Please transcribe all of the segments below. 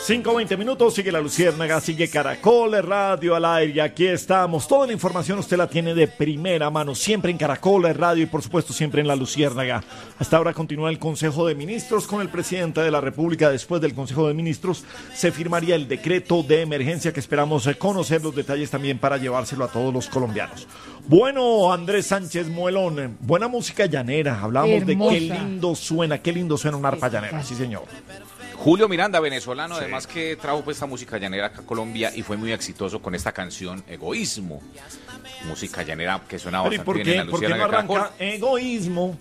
5:20 minutos, sigue La Luciérnaga, sigue Caracol Radio al aire y aquí estamos. Toda la información usted la tiene de primera mano, siempre en Caracol Radio y por supuesto siempre en La Luciérnaga. Hasta ahora continúa el Consejo de Ministros con el presidente de la República. Después del Consejo de Ministros se firmaría el decreto de emergencia que esperamos conocer los detalles también para llevárselo a todos los colombianos. Bueno, Andrés Sánchez Muelón, buena música llanera. Hablábamos de qué lindo suena una arpa llanera, sí señor. Julio Miranda, venezolano, sí. Además que trajo pues esta música llanera acá a Colombia y fue muy exitoso con esta canción Egoísmo. Música llanera que suena bastante bien en La Luciérnaga. ¿Por qué no arranca Egoísmo?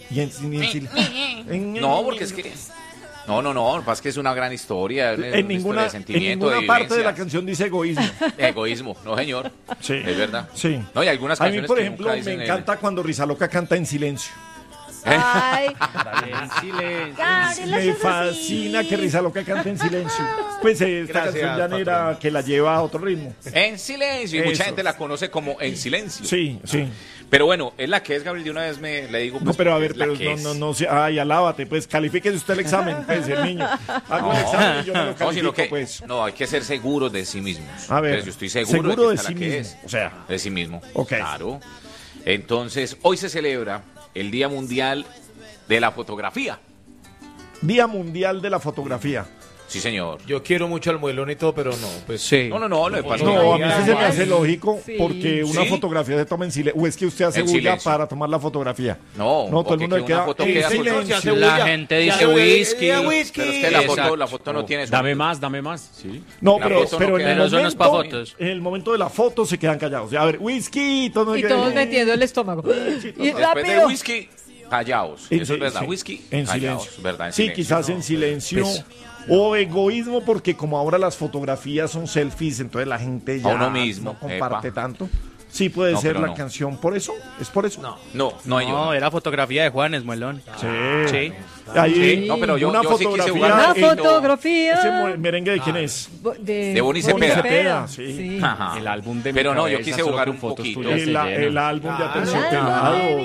No, porque es que... No, pasa que es una gran historia. En ninguna parte de la canción dice egoísmo. Egoísmo, no señor. Sí. Es verdad. Sí. No, y algunas canciones a mí, por ejemplo, me encanta cuando Rizaloca canta en silencio. Ay, en silencio. Me fascina que Rizaloca cante en silencio. Pues esta canción llanera patrón, que la lleva a otro ritmo. En silencio. Y mucha gente la conoce como En Silencio. Sí. Pero bueno, es la que es, Gabriel, de una vez le digo. Pues, no, pero a ver, no, ay, alábate, pues, califíquese usted el examen, pues, el niño. Hago el examen y yo no lo califico, pues. No, hay que ser seguros de sí mismos. A ver, entonces, yo estoy seguro de sí mismo. O sea, de sí mismo. Ok. Claro. Entonces, hoy se celebra el Día Mundial de la Fotografía. Día Mundial de la Fotografía. Sí, señor. Yo quiero mucho al Muelón y todo, pero no, pues sí. No, lo que pasa no, a mí sí se me hace lógico, sí, porque una ¿sí? fotografía se toma en silencio. O es que usted hace bulla para tomar la fotografía. No, todo el mundo le queda en silencio. La gente dice whisky. Pero es que la foto no tiene eso. Dame más. Sí. No, pero en el momento de la foto se quedan callados. A ver, whisky. Y todos metiendo el estómago. Y después de whisky, callados. Eso es verdad. Whisky, en callados. Silencio. ¿Verdad? Sí, quizás en silencio. O egoísmo, porque como ahora las fotografías son selfies, entonces la gente ya uno mismo, no comparte tanto. Sí, puede ser la canción. ¿Por eso? ¿Es por eso? No, era fotografía de Juanes, Muelón. Sí. Ahí, no, pero una fotografía. ¿Ese merengue de quién es? De Boni Cepeda. Sí. El álbum de Pero no, yo quise jugar un poquito. El álbum de Aterciopelados.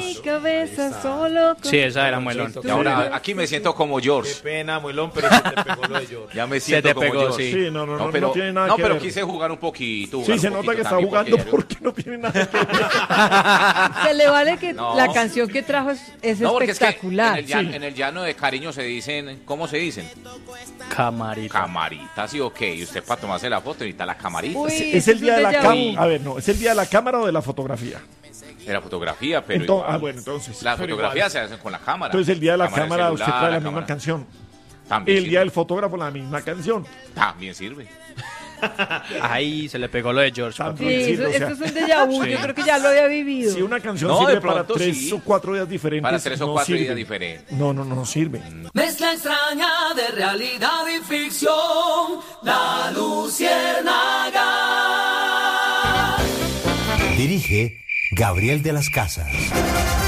Sí, esa era Muelón. Y ahora aquí me siento como George. Qué pena, Muelón, pero se te pegó lo de George. Ya me siento como George. Sí, no tiene nada que ver. No, pero quise jugar un poquito. Sí, se nota que está jugando porque no tiene nada que ver. Se le vale que la canción que trajo es espectacular. Es que en el llano de cariño se dicen, ¿cómo se dicen? Camarita, sí, ok. Y usted para tomarse la foto necesita la camarita. Es el día de la cámara. A ver, no, ¿es el día de la cámara o de la fotografía? De la fotografía, pero bueno, entonces. La fotografía se hace con la cámara. Entonces el día de la cámara usted trae la misma canción. También el día del fotógrafo la misma canción. También sirve. Ahí se le pegó lo de George. Sí, esto es un déjà vu, yo creo que ya lo había vivido. Si una canción sirve para 3 o 4 días diferentes, para 3 o 4 días diferentes. No sirve. Mezcla extraña de realidad y ficción, La Luciérnaga. Dirige Gabriel de las Casas.